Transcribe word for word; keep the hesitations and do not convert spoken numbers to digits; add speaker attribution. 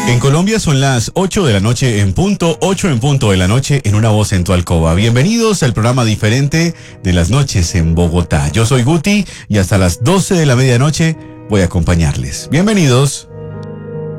Speaker 1: En Colombia son las ocho de la noche en punto, ocho en punto de la noche en Una Voz en tu Alcoba. Bienvenidos al programa diferente de las noches en Bogotá. Yo soy Guti y hasta las doce de la medianoche voy a acompañarles. Bienvenidos.